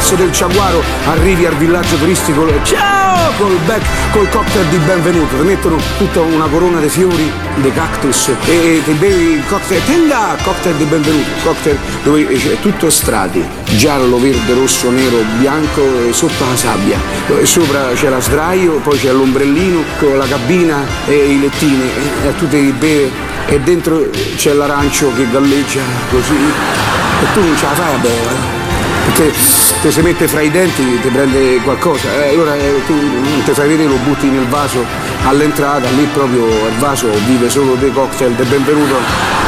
Passo del Ciaguaro, arrivi al villaggio turistico, ciao, col cocktail di benvenuto, ti mettono tutta una corona di fiori, dei cactus e ti bevi il cocktail, tenga, cocktail di benvenuto, cocktail dove c'è tutto strati, giallo, verde, rosso, nero, bianco e sotto la sabbia, e sopra c'è la sdraio, poi c'è l'ombrellino con la cabina e i lettini e tu devi bere e dentro c'è l'arancio che galleggia così e tu non ce la fai a bere. Perché se si mette fra i denti ti prende qualcosa, allora tu non ti fai vedere, lo butti nel vaso all'entrata, lì proprio il vaso vive solo dei cocktail del benvenuto.